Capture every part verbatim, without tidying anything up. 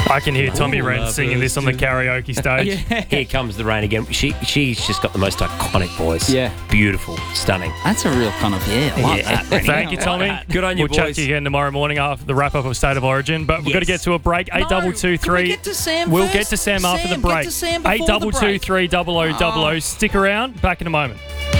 I can hear Tommy Ooh, Wren singing this on the karaoke stage. Yeah. Here comes the rain again. She She's just got the most iconic voice. Yeah. Beautiful. Stunning. That's a real kind of, yeah, I like Yeah. that. Thank you, Tommy. Good on you, We'll chat boys. to you again tomorrow morning after the wrap-up of State of Origin. But we've got to Yes. get to a break. eight double two three. Can we get to Sam We'll first? get to Sam after Sam, the get break. to Sam before eight the double two break. three double o double o. Stick around. Back in a moment.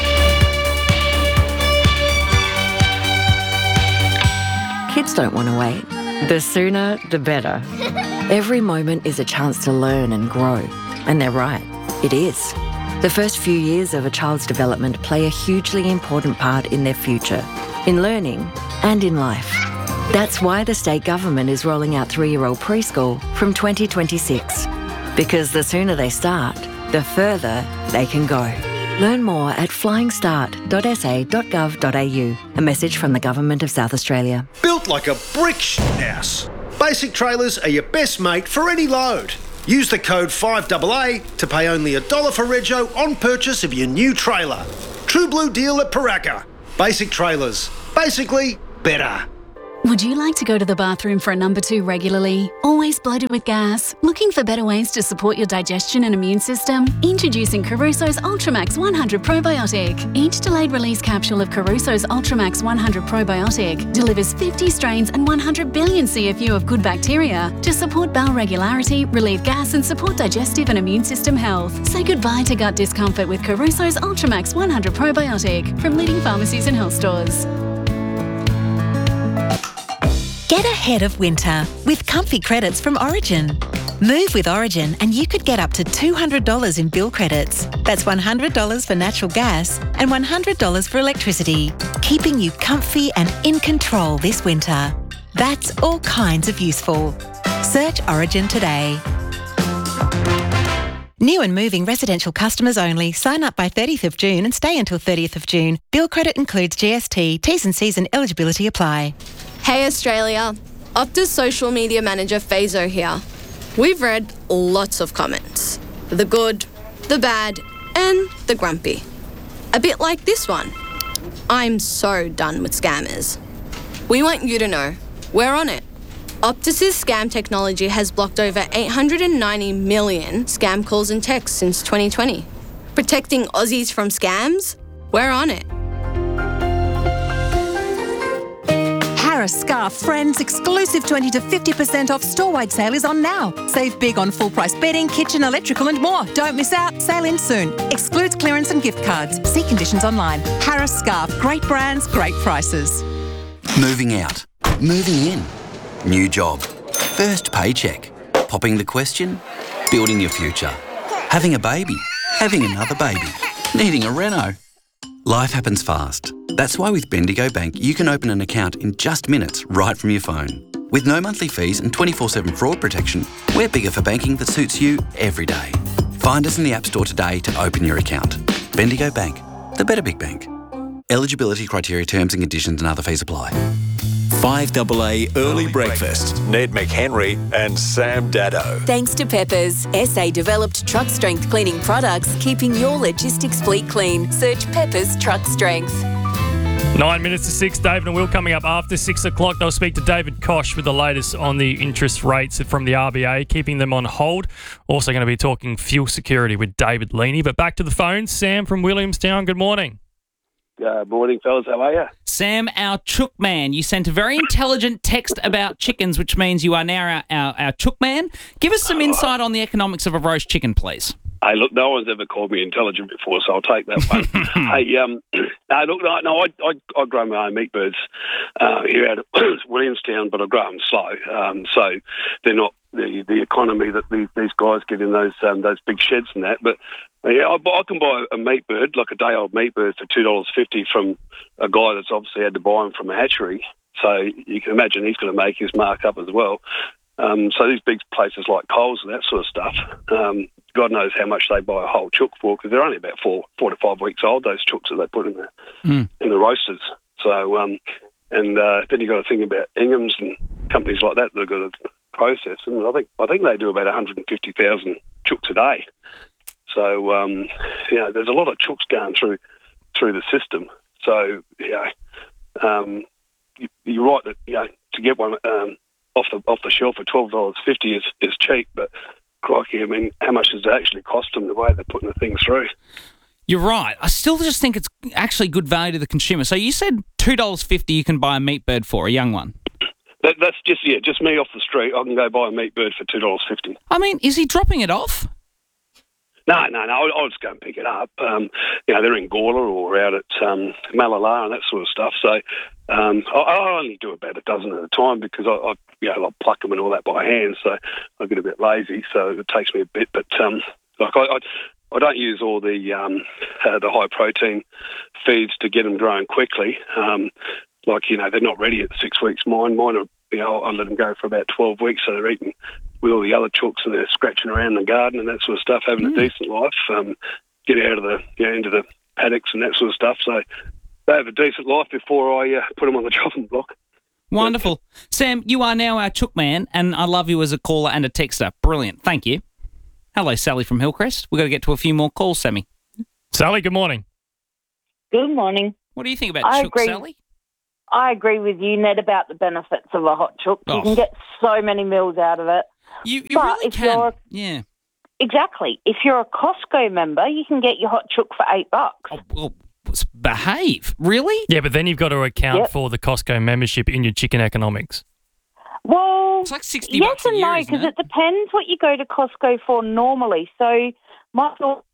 Kids don't want to wait. The sooner, the better. Every moment is a chance to learn and grow. And they're right. It is. The first few years of a child's development play a hugely important part in their future, in learning and in life. That's why the state government is rolling out three-year-old preschool from twenty twenty-six. Because the sooner they start, the further they can go. Learn more at flying start dot s a dot gov dot a u. A message from the Government of South Australia. Built like a brick shit house. Basic Trailers are your best mate for any load. Use the code five A A to pay only a dollar for rego on purchase of your new trailer. True Blue deal at Paraka. Basic Trailers. Basically, better. Would you like to go to the bathroom for a number two regularly? Always bloated with gas? Looking for better ways to support your digestion and immune system? Introducing Caruso's Ultramax one hundred Probiotic. Each delayed release capsule of Caruso's Ultramax one hundred Probiotic delivers fifty strains and one hundred billion C F U of good bacteria to support bowel regularity, relieve gas and support digestive and immune system health. Say goodbye to gut discomfort with Caruso's Ultramax one hundred Probiotic from leading pharmacies and health stores. Get ahead of winter with comfy credits from Origin. Move with Origin and you could get up to two hundred dollars in bill credits. That's one hundred dollars for natural gas and one hundred dollars for electricity, keeping you comfy and in control this winter. That's all kinds of useful. Search Origin today. New and moving residential customers only. Sign up by thirtieth of June and stay until thirtieth of June. Bill credit includes G S T. T's and C's and eligibility apply. Hey Australia, Optus social media manager Fazo here. We've read lots of comments. The good, the bad, and the grumpy. A bit like this one. I'm so done with scammers. We want you to know, we're on it. Optus's scam technology has blocked over eight hundred ninety million scam calls and texts since twenty twenty. Protecting Aussies from scams? We're on it. Harris Scarf Friends exclusive twenty to fifty percent off store-wide sale is on now. Save big on full-price bedding, kitchen, electrical and more. Don't miss out. Sale ends soon. Excludes clearance and gift cards. See conditions online. Harris Scarf. Great brands, great prices. Moving out. Moving in. New job. First paycheck. Popping the question. Building your future. Having a baby. Having another baby. Needing a reno. Life happens fast. That's why with Bendigo Bank, you can open an account in just minutes right from your phone. With no monthly fees and twenty-four seven fraud protection, we're bigger for banking that suits you every day. Find us in the App Store today to open your account. Bendigo Bank, the better big bank. Eligibility criteria, terms and conditions and other fees apply. five A A Early Breakfast. Ned McHenry and Sam Daddo. Thanks to Peppers, S A developed truck strength cleaning products, keeping your logistics fleet clean. Search Peppers Truck Strength. Nine minutes to six. David and Will coming up after six o'clock. They'll speak to David Koch with the latest on the interest rates from the R B A, keeping them on hold. Also going to be talking fuel security with David Leaney. But back to the phone. Sam from Williamstown, good morning. Good morning, fellas. How are you? Sam, our chook man. You sent a very intelligent text about chickens, which means you are now our, our, our chook man. Give us some insight on the economics of a roast chicken, please. Hey, look, no one's ever called me intelligent before, so I'll take that one. hey, um, no, look, no, no I, I, I grow my own meat birds uh, here out of Williamstown, but I grow them slow, um, so they're not the the economy that these, these guys get in those um, those big sheds and that. But yeah, I, I can buy a meat bird, like a day-old meat bird, for two dollars fifty from a guy that's obviously had to buy them from a hatchery. So you can imagine he's going to make his markup as well. Um, so these big places like Coles and that sort of stuff, um, God knows how much they buy a whole chook for, because they're only about four, four to five weeks old, those chooks that they put in the mm. in the roasters. So, um, and uh, then you got to think about Ingham's and companies like that that have got to process. And I think I think they do about one hundred fifty thousand chooks a day. So, um, you know, there's a lot of chooks going through through the system. So, you know, um, you, you're right that, you know, to get one. Um, off the off the shelf for twelve dollars fifty is is cheap, but crikey, I mean, how much does it actually cost them the way they're putting the thing through? You're right. I still just think it's actually good value to the consumer. So you said two dollars fifty you can buy a meat bird for, a young one. That, that's just, yeah, just me off the street. I can go buy a meat bird for two dollars fifty. I mean, is he dropping it off? No, no, no. I'll, I'll just go and pick it up. Um, you know, they're in Gawler or out at um, Malala and that sort of stuff. So um, I, I only do about a dozen at a time because I, I, you know, I pluck them and all that by hand. So I get a bit lazy. So it takes me a bit. But um, like I, I, I don't use all the um, uh, the high protein feeds to get them growing quickly. Um, like you know, they're not ready at six weeks. Mine, mine are. You know, I let them go for about twelve weeks, so they're eating with all the other chooks and they're scratching around the garden and that sort of stuff, having mm. a decent life. Um, get out of the, you know, into the paddocks and that sort of stuff. So they have a decent life before I uh, put them on the chopping block. Wonderful. Sam, you are now our chook man, and I love you as a caller and a texter. Brilliant. Thank you. Hello, Sally from Hillcrest. We've got to get to a few more calls, Sammy. Sally, good morning. Good morning. What do you think about I chook, agree. Sally? I agree with you, Ned, about the benefits of a hot chook. Oh. You can get so many meals out of it. You, you but really if can. You're, yeah. Exactly. If you're a Costco member, you can get your hot chook for eight bucks. Oh, well, behave. Really? Yeah, but then you've got to account Yep. for the Costco membership in your chicken economics. Well, it's like sixty yes bucks a and year, no, isn't because it? it depends what you go to Costco for normally. So, my thought,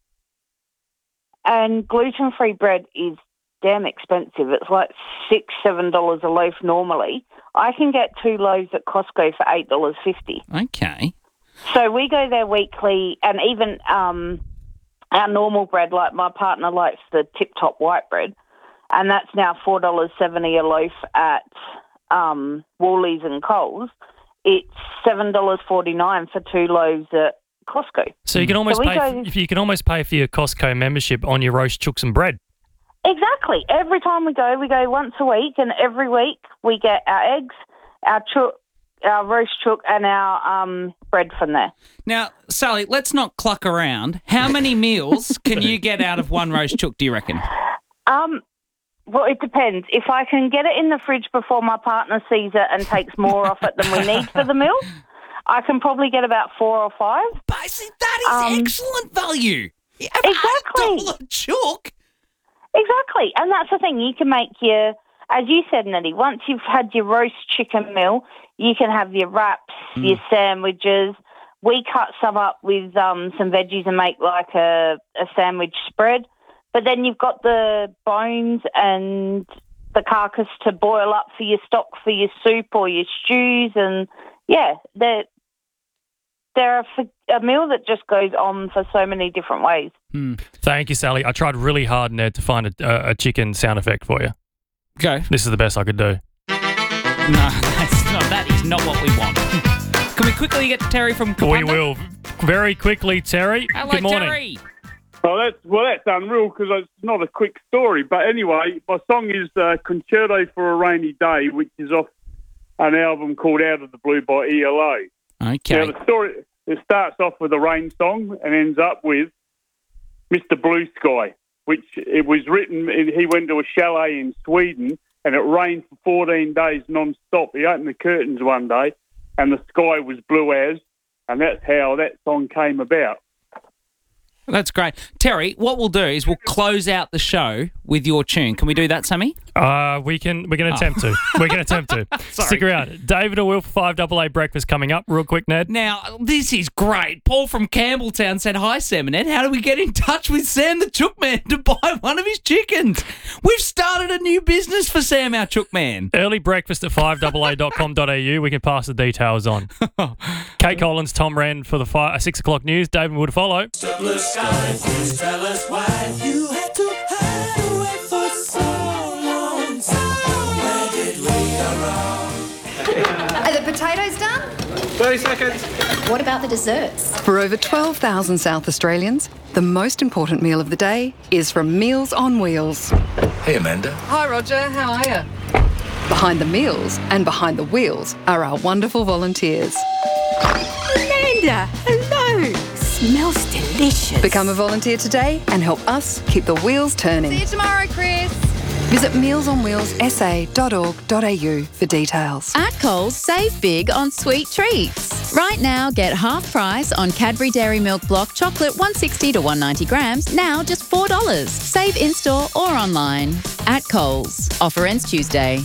and gluten-free bread is damn expensive. It's like six, seven dollars a loaf normally. I can get two loaves at Costco for eight dollars fifty. Okay. So we go there weekly, and even um, our normal bread, like my partner likes the Tip Top white bread, and that's now four dollars seventy a loaf at um, Woolies and Coles. It's seven dollars forty-nine for two loaves at Costco. So you can almost So we pay go- for, if you can almost pay for your Costco membership on your roast chooks and bread. Exactly. Every time we go, we go once a week, and every week we get our eggs, our chook, our roast chook, and our um, bread from there. Now, Sally, let's not cluck around. How many meals can you get out of one roast chook, do you reckon? Um, well, it depends. If I can get it in the fridge before my partner sees it and takes more off it than we need for the meal, I can probably get about four or five. But see, that is Um, excellent value. Exactly. A chook. Exactly. And that's the thing. You can make your, as you said, Nettie, once you've had your roast chicken meal, you can have your wraps, Mm. your sandwiches. We cut some up with um, some veggies and make like a, a sandwich spread. But then you've got the bones and the carcass to boil up for your stock, for your soup or your stews. And, yeah, they're, they're a, a meal that just goes on for so many different ways. Hmm. Thank you, Sally. I tried really hard, Ned, to find a, a, a chicken sound effect for you. Go. This is the best I could do. No, that's not, that is not what we want. Can we quickly get to Terry from Kapunda? We will. Very quickly, Terry. Hello, Good morning. Terry. Well, that's well, that's unreal because it's not a quick story. But anyway, my song is uh, "Concerto for a Rainy Day," which is off an album called "Out of the Blue" by E L O. Okay. Now the story it starts off with a rain song and ends up with Mister Blue Sky, which it was written. He went to a chalet in Sweden and it rained for fourteen days non-stop. He opened the curtains one day and the sky was blue as, and that's how that song came about. That's great. Terry, what we'll do is we'll close out the show with your tune. Can we do that, Sammy? Uh, we can. We can attempt Oh. to. We can attempt to. Sorry. Stick around. David or Will for five double A breakfast coming up. Real quick, Ned. Now, this is great. Paul from Campbelltown said, "Hi, Sam and Ed. How do we get in touch with Sam the Chook Man to buy one of his chickens? We've started a new business for Sam, our Chook Man." Early breakfast at five double A dot com dot A U. We can pass the details on. Kate Collins, Tom Wren for the five, uh, six o'clock news. David Wood to follow. Blue sky, please tell us why you had to hide away for so long. So where did we go wrong? Are the potatoes done? thirty seconds. What about the desserts? For over twelve thousand South Australians, the most important meal of the day is from Meals on Wheels. Hey, Amanda. Hi, Roger. How are you? Behind the meals and behind the wheels are our wonderful volunteers. Amanda, hello. Smells delicious. Become a volunteer today and help us keep the wheels turning. See you tomorrow, Chris. Visit meals on wheels s a dot org dot a u for details. At Coles, save big on sweet treats. Right now, get half price on Cadbury Dairy Milk Block Chocolate one sixty to one ninety grams, now just four dollars. Save in-store or online. At Coles. Offer ends Tuesday.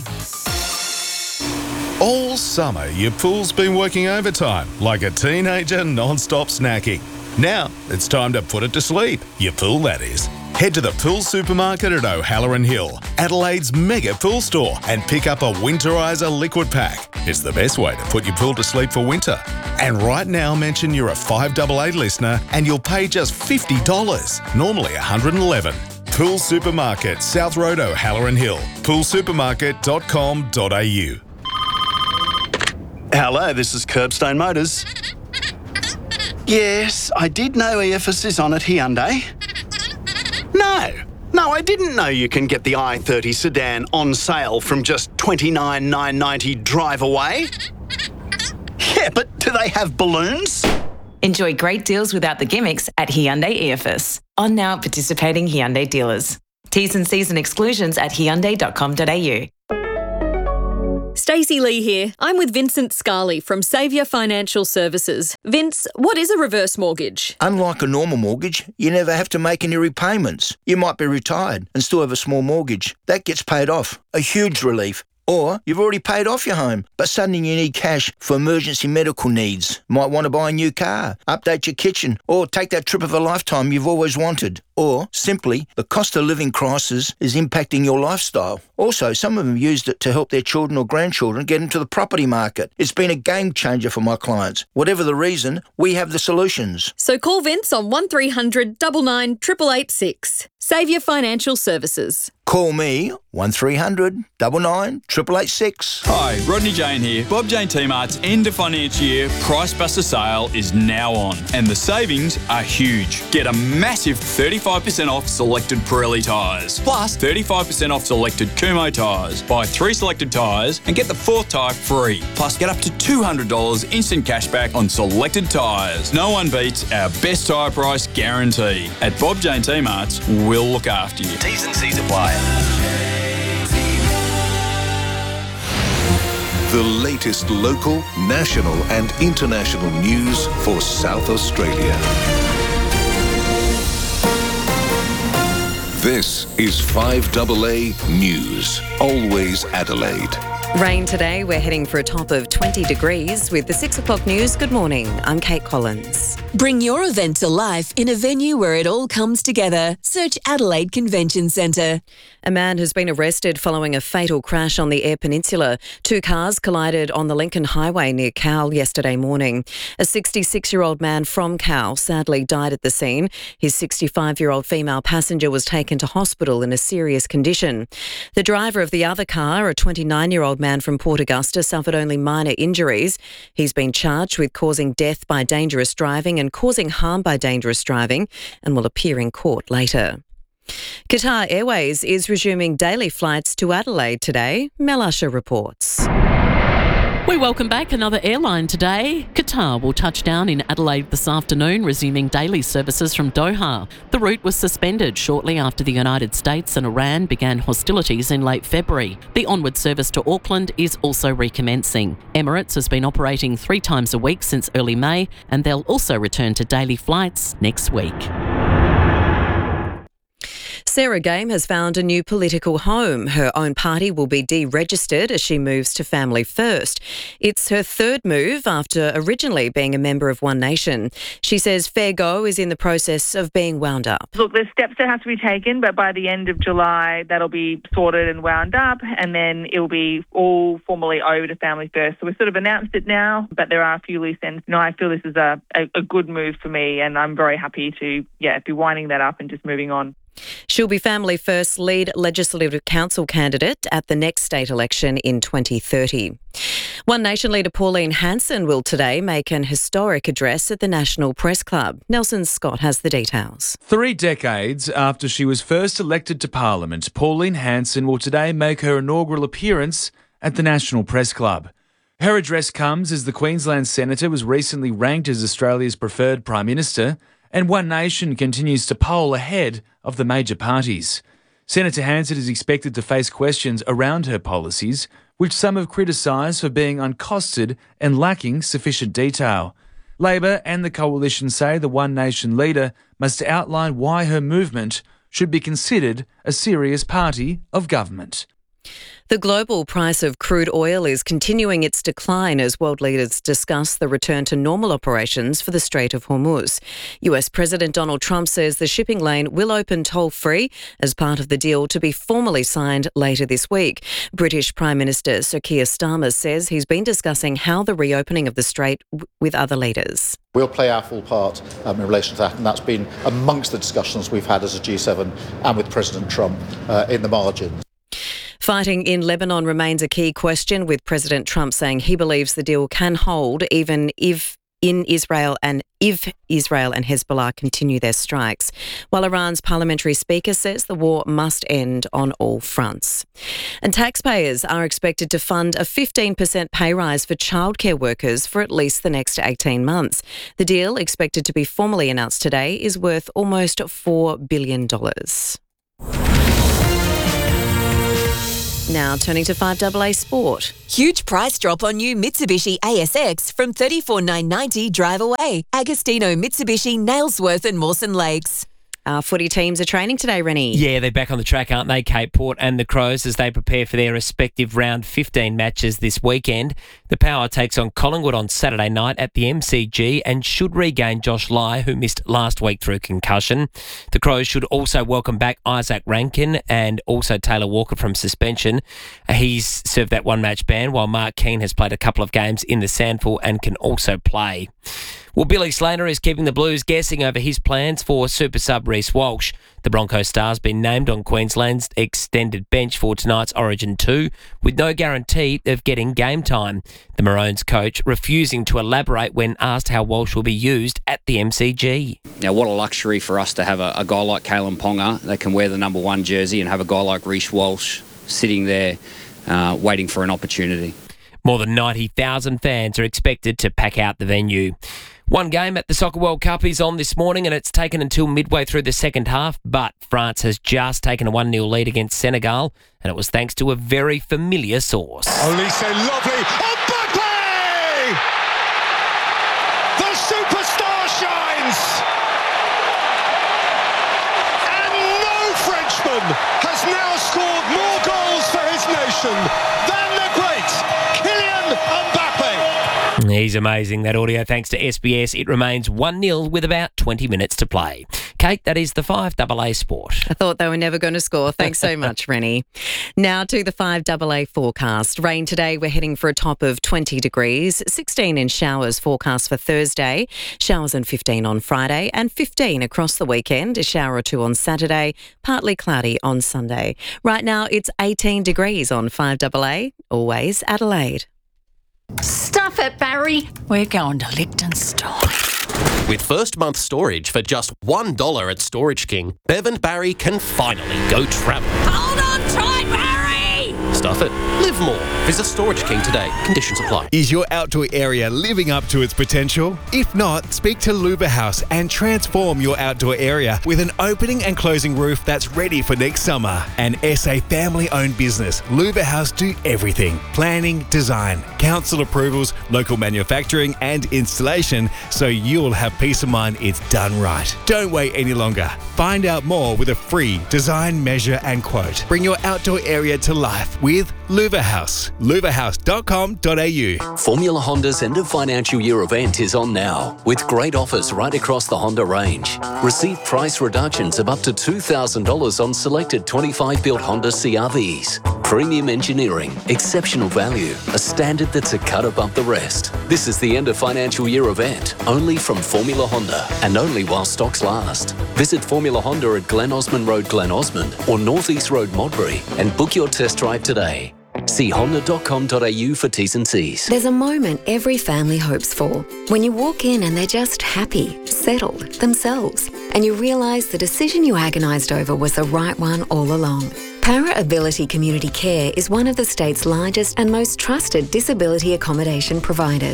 All summer, your pool's been working overtime like a teenager non-stop snacking. Now, it's time to put it to sleep. Your pool, that is. Head to the Pool Supermarket at O'Halloran Hill, Adelaide's mega pool store, and pick up a Winterizer liquid pack. It's the best way to put your pool to sleep for winter. And right now, mention you're a five eight eight listener and you'll pay just fifty dollars, normally one hundred eleven dollars. Pool Supermarket, South Road, O'Halloran Hill, pool supermarket dot com dot a u. Hello, this is Curbstone Motors. Yes, I did know E F S is on at Hyundai. No, no, I didn't know you can get the i thirty sedan on sale from just twenty-nine thousand nine hundred ninety dollars drive away. Yeah, but do they have balloons? Enjoy great deals without the gimmicks at Hyundai E F S. On now at participating Hyundai dealers. T's and C's and exclusions at hyundai dot com dot a u. Stacey Lee here. I'm with Vincent Scarley from Saviour Financial Services. Vince, what is a reverse mortgage? Unlike a normal mortgage, you never have to make any repayments. You might be retired and still have a small mortgage. That gets paid off. A huge relief. Or you've already paid off your home, but suddenly you need cash for emergency medical needs. Might want to buy a new car, update your kitchen, or take that trip of a lifetime you've always wanted. Or, simply, the cost of living crisis is impacting your lifestyle. Also, some of them used it to help their children or grandchildren get into the property market. It's been a game changer for my clients. Whatever the reason, we have the solutions. So call Vince on one three hundred nine nine eight eight eight six. Saviour Financial Services. Call me, one three hundred nine nine eight eight eight six. Hi, Rodney Jane here. Bob Jane T-Mart's end of financial year Price Buster sale is now on, and the savings are huge. Get a massive thirty-five percent off selected Pirelli tyres, plus thirty-five percent off selected Kumho tyres. Buy three selected tyres and get the fourth tyre free. Plus, get up to two hundred dollars instant cashback on selected tyres. No one beats our best tyre price guarantee. At Bob Jane T-Mart's, we'll look after you. T's and C's apply. The latest local, national and international news for South Australia. This is five A A News, always Adelaide. Rain today. We're heading for a top of twenty degrees. With the six o'clock news, good morning. I'm Kate Collins. Bring your event to life in a venue where it all comes together. Search Adelaide Convention Centre. A man has been arrested following a fatal crash on the Eyre Peninsula. Two cars collided on the Lincoln Highway near Cowell yesterday morning. A sixty-six-year-old man from Cowell sadly died at the scene. His sixty-five-year-old female passenger was taken to hospital in a serious condition. The driver of the other car, a twenty-nine-year-old man from Port Augusta, suffered only minor injuries. He's been charged with causing death by dangerous driving and causing harm by dangerous driving and will appear in court later. Qatar Airways is resuming daily flights to Adelaide today. Mel Usher reports. We welcome back another airline today. Qatar will touch down in Adelaide this afternoon, resuming daily services from Doha. The route was suspended shortly after the United States and Iran began hostilities in late February. The onward service to Auckland is also recommencing. Emirates has been operating three times a week since early May, and they'll also return to daily flights next week. Sarah Game has found a new political home. Her own party will be deregistered as she moves to Family First. It's her third move after originally being a member of One Nation. She says Fair Go is in the process of being wound up. Look, there's steps that have to be taken, but by the end of July, that'll be sorted and wound up, and then it'll be all formally over to Family First. So we've sort of announced it now, but there are a few loose ends. No, I feel this is a, a, a good move for me, and I'm very happy to, yeah, be winding that up and just moving on. She'll be Family First's lead Legislative Council candidate at the next state election in twenty thirty. One Nation leader Pauline Hanson will today make an historic address at the National Press Club. Nelson Scott has the details. Three decades after she was first elected to Parliament, Pauline Hanson will today make her inaugural appearance at the National Press Club. Her address comes as the Queensland Senator was recently ranked as Australia's preferred Prime Minister, and One Nation continues to poll ahead of the major parties. Senator Hanson is expected to face questions around her policies, which some have criticised for being uncosted and lacking sufficient detail. Labor and the coalition say the One Nation leader must outline why her movement should be considered a serious party of government. The global price of crude oil is continuing its decline as world leaders discuss the return to normal operations for the Strait of Hormuz. U S President Donald Trump says the shipping lane will open toll-free as part of the deal to be formally signed later this week. British Prime Minister Sir Keir Starmer says he's been discussing how the reopening of the strait w- with other leaders. We'll play our full part um, in relation to that, and that's been amongst the discussions we've had as a G seven and with President Trump uh, in the margins. Fighting in Lebanon remains a key question, with President Trump saying he believes the deal can hold even if in Israel and if Israel and Hezbollah continue their strikes, while Iran's parliamentary speaker says the war must end on all fronts. And taxpayers are expected to fund a fifteen percent pay rise for childcare workers for at least the next eighteen months. The deal, expected to be formally announced today, is worth almost four billion dollars. Now turning to five A A Sport. Huge price drop on new Mitsubishi A S X from thirty-four thousand nine hundred ninety dollars drive away. Agostino, Mitsubishi, Nailsworth and Mawson Lakes. Our footy teams are training today, Rennie. Yeah, they're back on the track, aren't they, Cape Port and the Crows, as they prepare for their respective round fifteen matches this weekend. The Power takes on Collingwood on Saturday night at the M C G and should regain Josh Lai, who missed last week through concussion. The Crows should also welcome back Isaac Rankin and also Taylor Walker from suspension. He's served that one-match ban, while Mark Keane has played a couple of games in the Sandful and can also play. Well, Billy Slater is keeping the Blues guessing over his plans for super sub Reece Walsh. The Broncos star's been named on Queensland's extended bench for tonight's Origin two, with no guarantee of getting game time. The Maroons coach refusing to elaborate when asked how Walsh will be used at the M C G. Now, what a luxury for us to have a, a guy like Kalen Ponga that can wear the number one jersey and have a guy like Reece Walsh sitting there uh, waiting for an opportunity. More than ninety thousand fans are expected to pack out the venue. One game at the Soccer World Cup is on this morning, and it's taken until midway through the second half, but France has just taken a one nil lead against Senegal, and it was thanks to a very familiar source. Olise, lovely. Mbappe! The superstar shines! And no Frenchman has now scored more goals for his nation than the great Kylian Mbappe. He's amazing, that audio, thanks to S B S. It remains one nil with about twenty minutes to play. Kate, that is the five A A Sport. I thought they were never going to score. Thanks so much, Rennie. Now to the five A A forecast. Rain today, we're heading for a top of twenty degrees, sixteen in showers forecast for Thursday, showers and fifteen on Friday, and fifteen across the weekend, a shower or two on Saturday, partly cloudy on Sunday. Right now, it's eighteen degrees on five A A, always Adelaide. Stuff it, Barry. We're going to Liechtenstein. With first month storage for just one dollar at Storage King, Bev and Barry can finally go travel. Hold on tight, Barry! Stuff it. Live more. Visit Storage King today. Conditions apply. Is your outdoor area living up to its potential? If not, speak to Luva House and transform your outdoor area with an opening and closing roof that's ready for next summer. An S A family-owned business, Luva House do everything. Planning, design, council approvals, local manufacturing and installation, so you'll have peace of mind it's done right. Don't wait any longer. Find out more with a free design, measure and quote. Bring your outdoor area to life with Luva House. luva house dot com dot a u. Formula Honda's end of financial year event is on now, with great offers right across the Honda range. Receive price reductions of up to two thousand dollars on selected twenty-five built Honda C R Vs. Premium engineering, exceptional value, a standard that's a cut above the rest. This is the end of financial year event, only from Formula Honda, and only while stocks last. Visit Formula Honda at Glen Osmond Road, Glen Osmond, or North East Road, Modbury, and book your test drive today. See honda dot com dot a u for T's and C's. There's a moment every family hopes for, when you walk in and they're just happy, settled, themselves, and you realise the decision you agonised over was the right one all along. Para Ability Community Care is one of the state's largest and most trusted disability accommodation providers.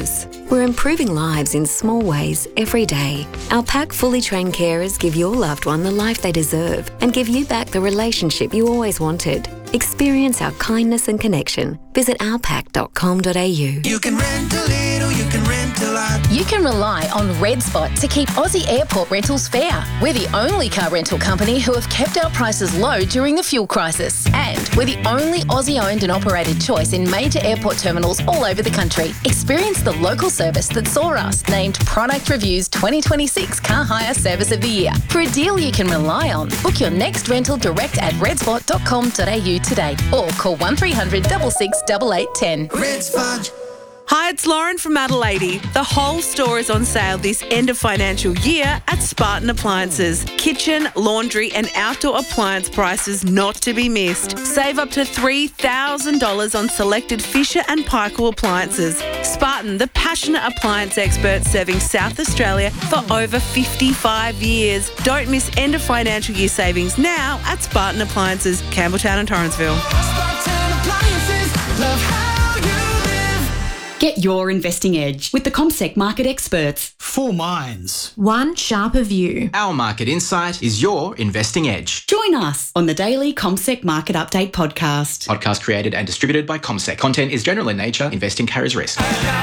We're improving lives in small ways every day. Our pack fully trained carers give your loved one the life they deserve and give you back the relationship you always wanted. Experience our kindness and connection. Visit our pack dot com dot a u. You can rent a little, you can rent a lot. You can rely on Red Spot to keep Aussie airport rentals fair. We're the only car rental company who have kept our prices low during the fuel crisis. And we're the only Aussie-owned and operated choice in major airport terminals all over the country. Experience the local service that saw us named Product Review's twenty twenty-six Car Hire Service of the Year. For a deal you can rely on, book your next rental direct at red spot dot com dot a u today or call one three hundred six six eight eight one zero. Red Spot. Hi, it's Lauren from Adelaide. The whole store is on sale this end of financial year at Spartan Appliances. Kitchen, laundry and outdoor appliance prices not to be missed. Save up to three thousand dollars on selected Fisher and Paykel appliances. Spartan, the passionate appliance expert serving South Australia for over fifty-five years. Don't miss end of financial year savings now at Spartan Appliances, Campbelltown and Torrensville. Spartan Appliances, love how you live. Get your investing edge with the CommSec market experts. Four minds. One sharper view. Our market insight is your investing edge. Join us on the daily CommSec Market Update podcast. Podcast created and distributed by CommSec. Content is general in nature. Investing carries risk.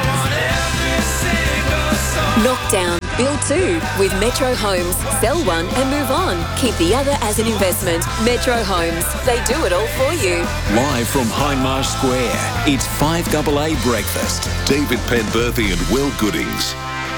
Knockdown, build two with Metro Homes. Sell one and move on. Keep the other as an investment. Metro Homes. They do it all for you. Live from Hindmarsh Square, it's five A A Breakfast. David Penberthy and Will Goodings.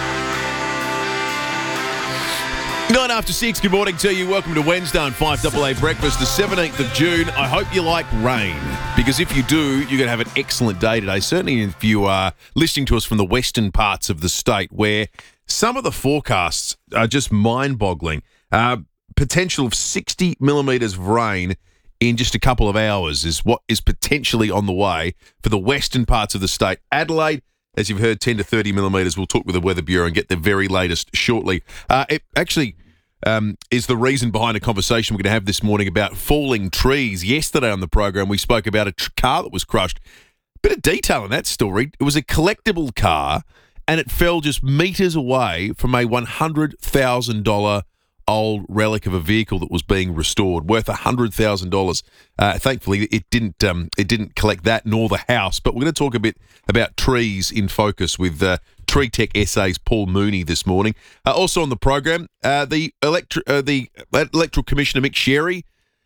Nine after six, good morning to you. Welcome to Wednesday on five A A Breakfast, the seventeenth of June. I hope you like rain, because if you do, you're going to have an excellent day today. Certainly if you are listening to us from the western parts of the state, where some of the forecasts are just mind-boggling. Uh, potential of sixty millimetres of rain in just a couple of hours is what is potentially on the way for the western parts of the state. Adelaide, as you've heard, ten to thirty millimetres. We'll talk with the Weather Bureau and get the very latest shortly. Uh, it actually um, is the reason behind a conversation we're going to have this morning about falling trees. Yesterday on the program, we spoke about a tr- car that was crushed. Bit of detail in that story. It was a collectible car, and it fell just metres away from a one hundred thousand dollars old relic of a vehicle that was being restored, worth one hundred thousand dollars. Uh, thankfully, it didn't um, it didn't collect that, nor the house. But we're going to talk a bit about trees in focus with uh, Tree Tech S A's Paul Mooney this morning. Uh, also on the program, uh, the, electri- uh, the Electoral Commissioner Mick Sherry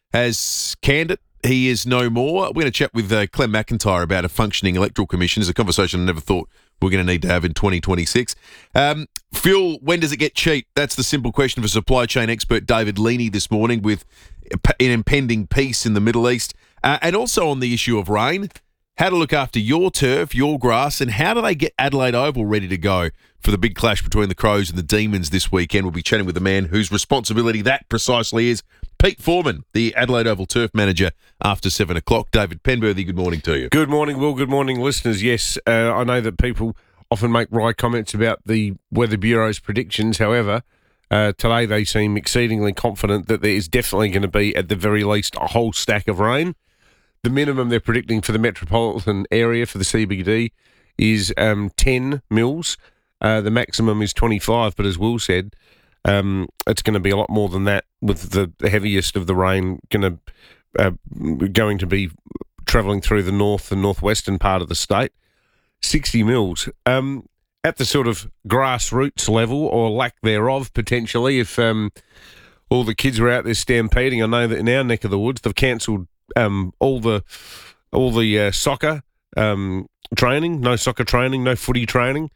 has canned it. He is no more. We're going to chat with uh, Clem McIntyre about a functioning Electoral Commission. It's a conversation I never thought we're going to need to have in twenty twenty-six. Um, fuel, when does it get cheap? That's the simple question for supply chain expert David Leaney this morning, with an impending peace in the Middle East. Uh, and also on the issue of rain, how to look after your turf, your grass, and how do they get Adelaide Oval ready to go for the big clash between the Crows and the Demons this weekend. We'll be chatting with the man whose responsibility that precisely is, Pete Foreman, the Adelaide Oval Turf Manager, after seven o'clock. David Penberthy, good morning to you. Good morning, Will. Good morning, listeners. Yes, uh, I know that people often make wry comments about the Weather Bureau's predictions. However, uh, today they seem exceedingly confident that there is definitely going to be, at the very least, a whole stack of rain. The minimum they're predicting for the metropolitan area for the C B D is um, ten mils. Uh, the maximum is twenty-five, but as Will said, um, it's going to be a lot more than that, with the, the heaviest of the rain going to uh, going to be travelling through the north and northwestern part of the state. sixty mils. Um, at the sort of grassroots level, or lack thereof, potentially, if um, all the kids were out there stampeding. I know that in our neck of the woods, they've cancelled um, all the all the uh, soccer um, training, no soccer training, no footy training.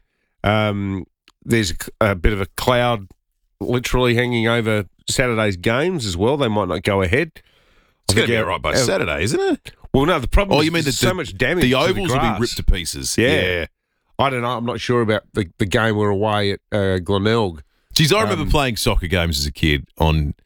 Um, there's a, a bit of a cloud literally hanging over Saturday's games as well. They might not go ahead. It's going to be all right by uh, Saturday, isn't it? Well, no, the problem oh, is you mean there's the, so much damage the to ovals the will grass. be ripped to pieces. Yeah. yeah. I don't know. I'm not sure about the, the game we're away at uh, Glenelg. Geez, I remember Um, playing soccer games as a kid on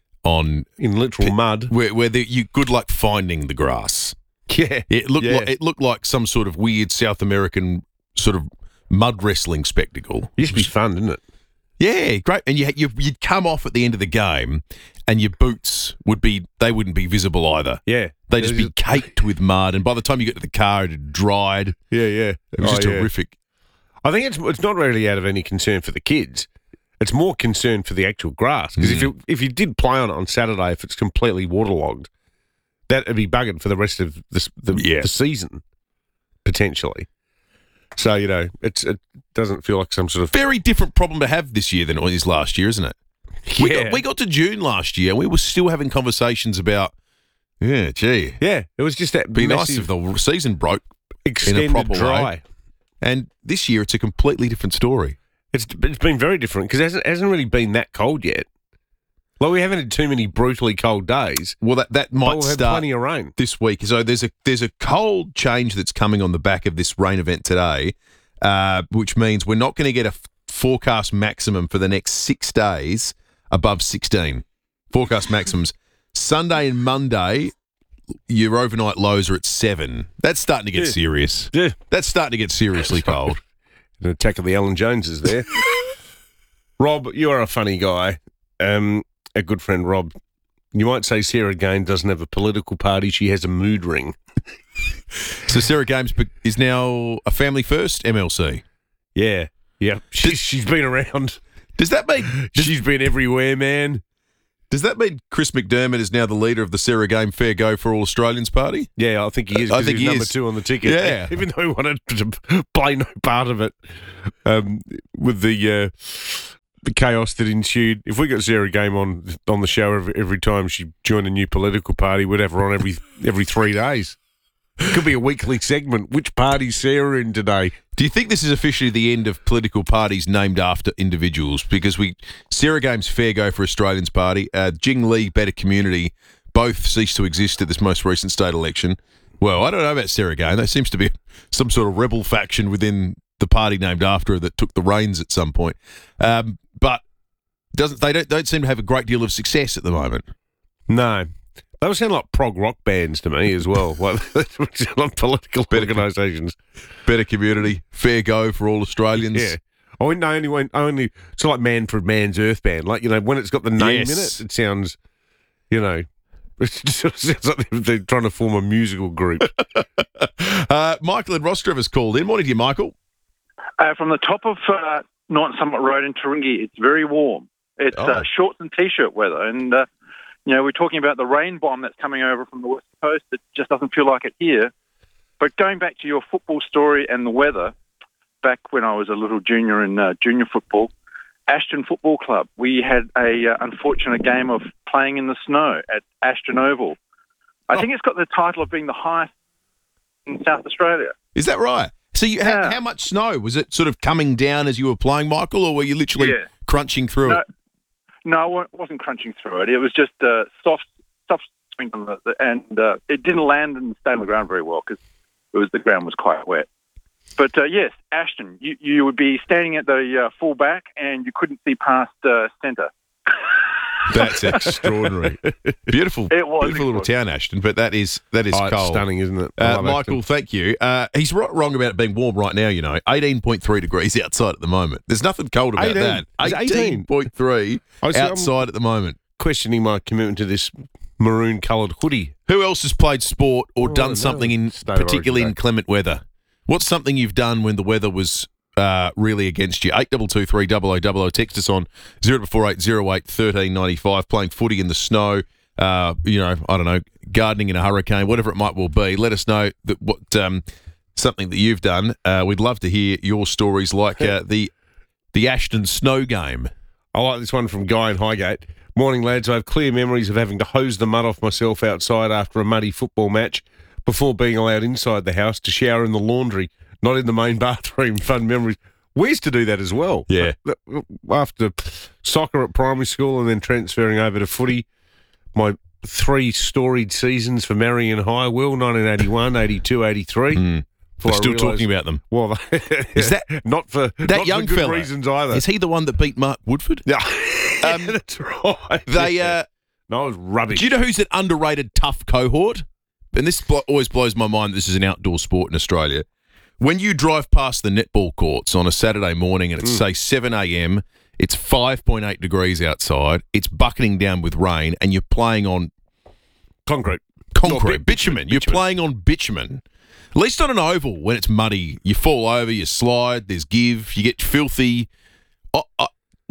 on in literal mud, where where the, you good luck finding the grass. Yeah, it looked yeah. like it looked like some sort of weird South American sort of mud wrestling spectacle. Used to be fun, didn't it? Yeah, great. And you, you you'd come off at the end of the game, and your boots would be they wouldn't be visible either. Yeah, they'd just be caked with mud. And by the time you get to the car, it had dried. Yeah, yeah. It was Oh, just yeah. horrific. I think it's it's not really out of any concern for the kids. It's more concern for the actual grass. Because Mm. if you if you did play on it on Saturday, if it's completely waterlogged, that would be buggered for the rest of the the, Yeah. the season, potentially. So, you know, it's it doesn't feel like some sort of... Very different problem to have this year than it was last year, isn't it? We, Yeah. got, we got to June last year and we were still having conversations about, yeah, gee. Yeah, it was just that Be nice massive if the season broke extended in a proper dry. way. And this year it's a completely different story. It's it's been very different because it hasn't, hasn't really been that cold yet. Like, we haven't had too many brutally cold days. Well, that, that might we'll have start plenty of rain this week. So there's a there's a cold change that's coming on the back of this rain event today, uh, which means we're not going to get a f- forecast maximum for the next six days above sixteen. Forecast maximums. Sunday and Monday, your overnight lows are at seven. That's starting to get Yeah. serious. Yeah. That's starting to get seriously cold. An attack of the Alan Joneses there. Rob, you are a funny guy. Um, a good friend, Rob. You might say Sarah Gain doesn't have a political party. She has a mood ring. So Sarah Games be- is now a Family First M L C. Yeah. Yeah. She's, she's been around. Does that mean She's been everywhere, man. Does that mean Chris McDermott is now the leader of the Sarah Game Fair Go for All Australians party? Yeah, I think he is. I 'cause think he's he number is. two on the ticket. Yeah. Even though he wanted to play no part of it um, with the uh, the chaos that ensued. If we got Sarah Game on on the show every, every time she joined a new political party, we'd have her on every every three days. Could be a weekly segment. Which party's Sarah in today? Do you think this is officially the end of political parties named after individuals? Because we Sarah Games Fair Go for Australians Party, uh, Jing Lee Better Community, both ceased to exist at this most recent state election. Well, I don't know about Sarah Game. There seems to be some sort of rebel faction within the party named after her that took the reins at some point. Um, but doesn't they don't don't seem to have a great deal of success at the moment. No. Those sound like prog rock bands to me as well. Like, like political organisations. Better Community, Fair Go for All Australians. Yeah. I wouldn't know anyone, only, it's like Manfred Mann's Earth Band. Like, you know, when it's got the name Yes. in it, it sounds, you know, it just sounds like they're trying to form a musical group. uh, Michael and Rostrevor has called in. Morning to you, Michael. Uh, from the top of uh, Norton Summit Road in Taringi, it's very warm. It's Oh. uh, shorts and T-shirt weather. And, uh, you know, we're talking about the rain bomb that's coming over from the west coast. It just doesn't feel like it here. But going back to your football story and the weather, back when I was a little junior in uh, junior football, Ashton Football Club, we had a uh, unfortunate game of playing in the snow at Ashton Oval. I think it's got the title of being the highest in South Australia. Is that right? So you, how, how much snow? Was it sort of coming down as you were playing, Michael, or were you literally Yeah. crunching through No, it? no, I wa- wasn't crunching through it. It was just uh, soft, soft swing on the, the and uh, it didn't land and stay on the ground very well because it was the ground was quite wet. But uh, yes, Ashton, you, you would be standing at the uh, full back and you couldn't see past uh, centre. That's extraordinary. Beautiful, It was beautiful little town, Ashton. But that is that is Oh, it's cold, stunning, isn't it? I Uh, love Michael, Ashton. thank you. Uh, he's right, wrong about it being warm right now. You know, eighteen point three degrees outside at the moment. There's nothing cold about eighteen. that. Is it eighteen? eighteen point three I see, I'm- outside at the moment. Questioning my commitment to this maroon coloured hoodie. Who else has played sport or Oh, done no. something in State of particularly Origin in Day. clement weather? What's something you've done when the weather was uh, really against you? Eight double two three double o double o. Text us on zero four eight zero eight thirteen ninety five. Playing footy in the snow. Uh, you know, I don't know, gardening in a hurricane, whatever it might well be. Let us know that what um, something that you've done. Uh, we'd love to hear your stories, like uh, the the Ashton snow game. I like this one from Guy in Highgate. Morning, lads. I have clear memories of having to hose the mud off myself outside after a muddy football match before being allowed inside the house to shower in the laundry, not in the main bathroom. Fun memories. We used to do that as well. Yeah. After soccer at primary school and then transferring over to footy, my three storied seasons for Marion High, Will, nineteen eighty-one, eighty-two, eighty-three. Mm. We're Before I still realised- talking about them. Well, Is that not for that not young for good fella? reasons either? Is he the one that beat Mark Woodford? Yeah, Um, that's right. They uh, no, it was rubbish. Do you know who's an underrated tough cohort? And this blo- always blows my mind. This is an outdoor sport in Australia. When you drive past the netball courts on a Saturday morning and it's, Mm. say, seven a.m., it's five point eight degrees outside, it's bucketing down with rain, and you're playing on concrete. Concrete, No, bit- bitumen. You're playing on bitumen. At least on an oval, when it's muddy, you fall over, you slide, there's give, you get filthy. I, I,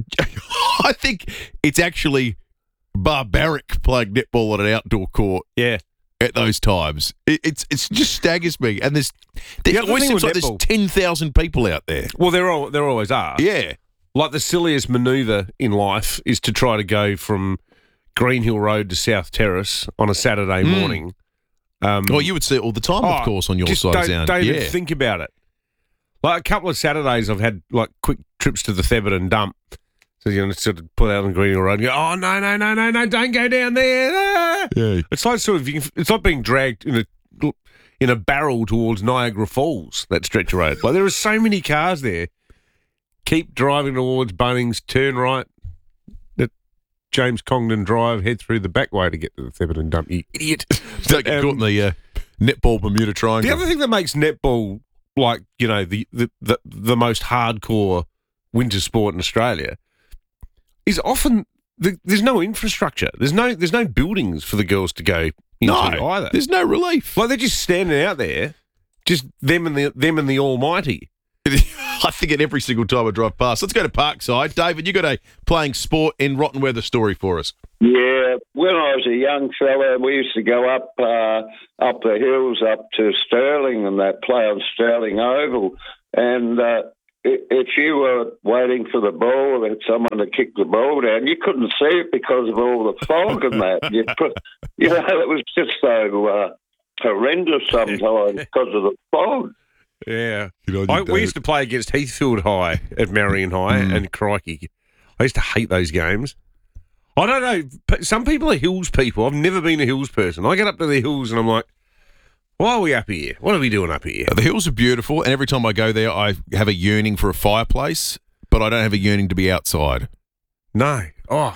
I think it's actually barbaric playing netball on an outdoor court. Yeah. At those times. It, it's it's just staggers me. And there's, there's The other always thing seems with like there's netball- ten thousand people out there. Well, there all there always are. Yeah. Like the silliest manoeuvre in life is to try to go from Green Hill Road to South Terrace on a Saturday Mm. morning. Um, Well, you would see it all the time, of oh, course, on your just side of don't, town. Don't yeah. even think about it. Like a couple of Saturdays, I've had like quick trips to the Thebarton dump. So you know, sort of pull out on Green Hill Road and go, oh no, no, no, no, no, don't go down there. Ah! Yeah. It's like sort of you can, it's like being dragged in a in a barrel towards Niagara Falls. That stretch of road. Like there are so many cars there. Keep driving towards Bunnings, turn right at James Congdon Drive, head through the back way to get to the Thebarton dump. You idiot. Don't get Um, caught in the uh, netball Bermuda The Triangle. other thing that makes netball like, you know, the, the, the, the most hardcore winter sport in Australia is often the, there's no infrastructure. There's no there's no buildings for the girls to go into No, either. there's no relief. Like they're just standing out there, just them and the them and the Almighty. I think it every single time I drive past. Let's go to Parkside. David, you got a playing sport in rotten weather story for us. Yeah, when I was a young fella, we used to go up uh, up the hills up to Stirling and that play on Stirling Oval. And uh, i- if you were waiting for the ball and someone to kick the ball down, you couldn't see it because of all the fog and that. You, put, you know, it was just so uh, horrendous sometimes because of the fog. Yeah. Good on you, I, we David. used to play against Heathfield High at Marion High, Mm. and crikey, I used to hate those games. I don't know. p- Some people are hills people. I've never been a hills person. I get up to the hills and I'm like, why are we up here? What are we doing up here? The hills are beautiful, and every time I go there, I have a yearning for a fireplace, but I don't have a yearning to be outside. No. Oh.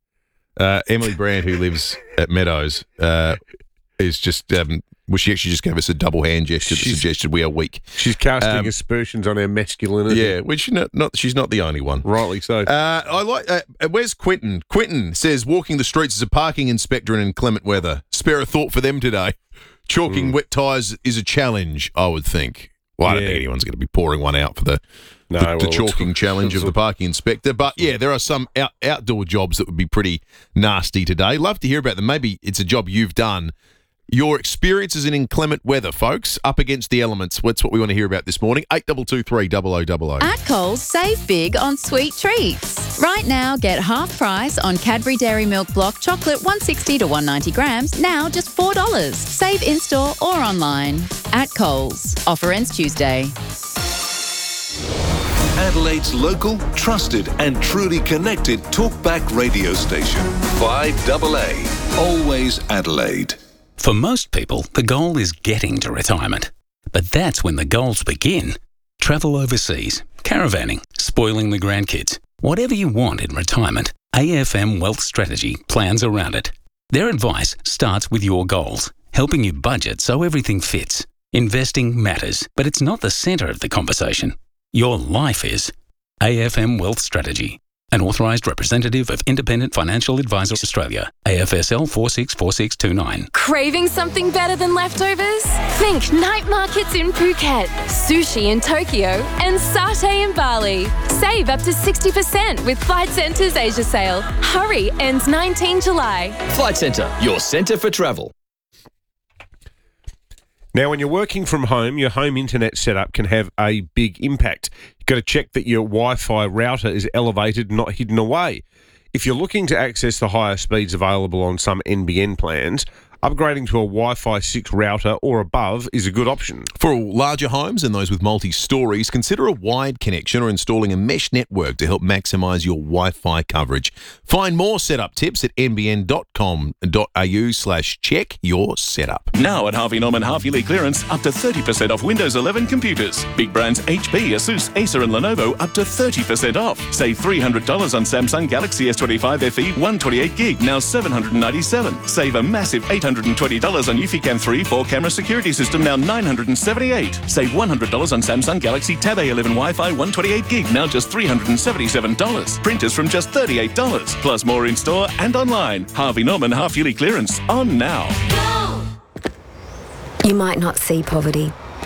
Uh, Emily Brand, who lives at Meadows, uh, is just, um, well, she actually just gave us a double hand gesture that suggested we are weak. She's casting Um, aspersions on our masculinity. Yeah, which not, not she's not the only one. Rightly so. Uh, I like. Uh, where's Quentin? Quentin says walking the streets as a parking inspector in inclement weather. Spare a thought for them today. Chalking wet tyres is a challenge, I would think. Well, I don't Yeah. think anyone's going to be pouring one out for the No, the, well, the it's- chalking challenge of the parking inspector. But yeah, there are some out, outdoor jobs that would be pretty nasty today. Love to hear about them. Maybe it's a job you've done. Your experiences in inclement weather, folks, up against the elements. That's what we want to hear about this morning. eight two two three double oh double oh. At Coles, save big on sweet treats. Right now, get half price on Cadbury Dairy Milk Block Chocolate one sixty to one ninety grams, now just four dollars. Save in-store or online. At Coles. Offer ends Tuesday. Adelaide's local, trusted and truly connected talkback radio station. five double A. Always Adelaide. For most people, the goal is getting to retirement. But that's when the goals begin. Travel overseas, caravanning, spoiling the grandkids. Whatever you want in retirement, A F M Wealth Strategy plans around it. Their advice starts with your goals, helping you budget so everything fits. Investing matters, but it's not the centre of the conversation. Your life is. A F M Wealth Strategy. An authorised representative of Independent Financial Advisors Australia. A F S L four six four six two nine. Craving something better than leftovers? Think night markets in Phuket, sushi in Tokyo, and satay in Bali. Save up to sixty percent with Flight Centre's Asia sale. Hurry, ends nineteenth July. Flight Centre, your centre for travel. Now, when you're working from home, your home internet setup can have a big impact. You've got to check that your Wi-Fi router is elevated, not hidden away. If you're looking to access the higher speeds available on some N B N plans, upgrading to a Wi-Fi six router or above is a good option. For larger homes and those with multi-stories, consider a wired connection or installing a mesh network to help maximise your Wi-Fi coverage. Find more setup tips at n b n dot com dot a u slash check your setup. Now at Harvey Norman half-yearly clearance, up to thirty percent off Windows eleven computers. Big brands H P, Asus, Acer and Lenovo up to thirty percent off. Save three hundred dollars on Samsung Galaxy S twenty-five F E one twenty-eight gig, now seven hundred ninety-seven dollars. Save a massive eight hundred twenty dollars on Eufycam three four-camera security system, now nine hundred seventy-eight dollars. Save one hundred dollars on Samsung Galaxy Tab A eleven Wi-Fi one twenty-eight gig, now just three hundred seventy-seven dollars. Printers from just thirty-eight dollars. Plus more in-store and online. Harvey Norman half-yearly clearance on now. You might not see poverty,